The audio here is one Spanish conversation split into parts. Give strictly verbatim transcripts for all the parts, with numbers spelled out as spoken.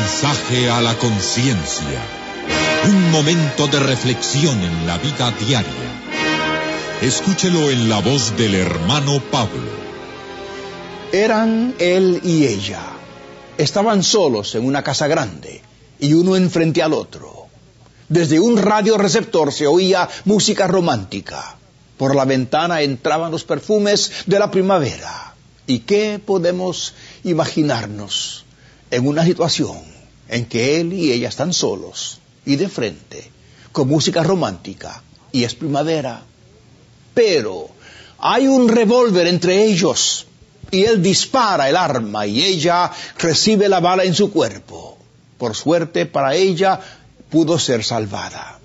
Mensaje a la conciencia. Un momento de reflexión en la vida diaria. Escúchelo en la voz del hermano Pablo. Eran él y ella. Estaban solos en una casa grande y uno enfrente al otro. Desde un radioreceptor se oía música romántica. Por la ventana entraban los perfumes de la primavera. ¿Y qué podemos imaginarnos en una situación en que él y ella están solos y de frente, con música romántica, y es primavera? Pero hay un revólver entre ellos, y él dispara el arma y ella recibe la bala en su cuerpo. Por suerte para ella pudo ser salvada.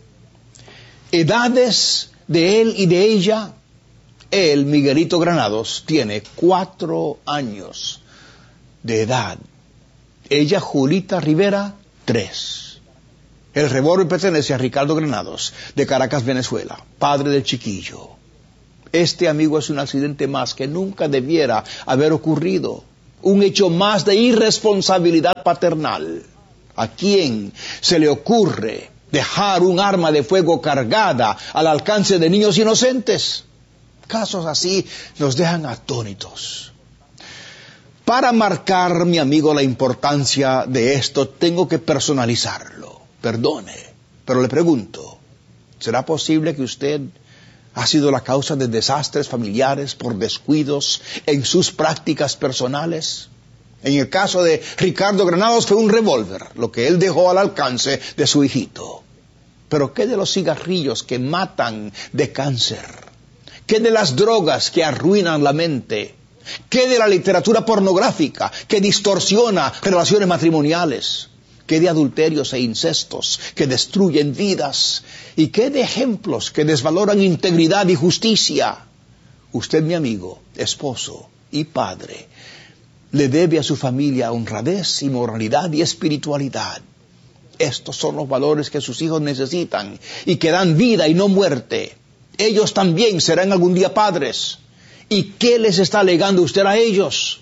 Edades de él y de ella. Él, Miguelito Granados, tiene cuatro años de edad. Ella, Julita Rivera, tres. El revólver pertenece a Ricardo Granados, de Caracas, Venezuela, padre del chiquillo. Este, amigo, es un accidente más que nunca debiera haber ocurrido. Un hecho más de irresponsabilidad paternal. ¿A quién se le ocurre dejar un arma de fuego cargada al alcance de niños inocentes? Casos así nos dejan atónitos. Para marcar, mi amigo, la importancia de esto, tengo que personalizarlo. Perdone, pero le pregunto, ¿será posible que usted ha sido la causa de desastres familiares por descuidos en sus prácticas personales? En el caso de Ricardo Granados fue un revólver, lo que él dejó al alcance de su hijito. Pero ¿qué de los cigarrillos que matan de cáncer? ¿Qué de las drogas que arruinan la mente? ¿Qué de la literatura pornográfica que distorsiona relaciones matrimoniales? ¿Qué de adulterios e incestos que destruyen vidas? ¿Y qué de ejemplos que desvaloran integridad y justicia? Usted, mi amigo, esposo y padre, le debe a su familia honradez y moralidad y espiritualidad. Estos son los valores que sus hijos necesitan y que dan vida y no muerte. Ellos también serán algún día padres. ¿Y qué les está legando usted a ellos?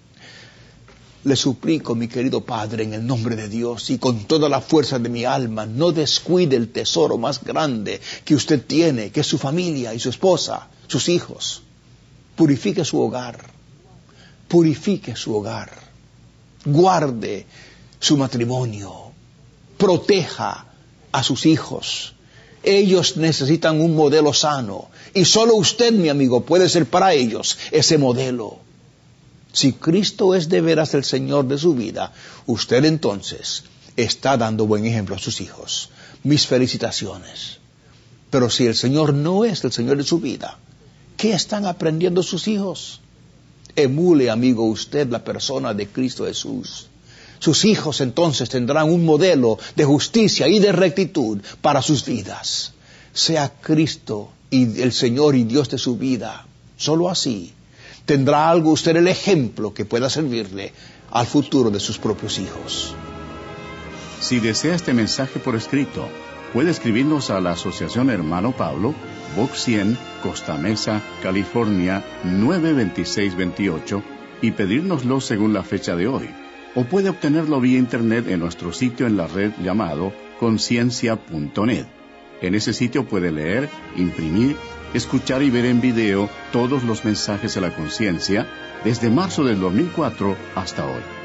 Le suplico, mi querido padre, en el nombre de Dios y con toda la fuerza de mi alma, no descuide el tesoro más grande que usted tiene, que es su familia y su esposa, sus hijos. Purifique su hogar. Purifique su hogar. Guarde su matrimonio. Proteja a sus hijos. Ellos necesitan un modelo sano y solo usted, mi amigo, puede ser para ellos ese modelo. Si Cristo es de veras el Señor de su vida, usted entonces está dando buen ejemplo a sus hijos. Mis felicitaciones. Pero si el Señor no es el Señor de su vida, ¿qué están aprendiendo sus hijos? Emule, amigo, usted la persona de Cristo Jesús. Sus hijos entonces tendrán un modelo de justicia y de rectitud para sus vidas. Sea Cristo y el Señor y Dios de su vida. Solo así tendrá algo usted el ejemplo que pueda servirle al futuro de sus propios hijos. Si desea este mensaje por escrito, puede escribirnos a la Asociación Hermano Pablo, Box cien, Costa Mesa, California, nueve veintiséis veintiocho, y pedírnoslo según la fecha de hoy. O puede obtenerlo vía internet en nuestro sitio en la red llamado conciencia punto net. En ese sitio puede leer, imprimir, escuchar y ver en video todos los mensajes de la conciencia desde marzo del dos mil cuatro hasta hoy.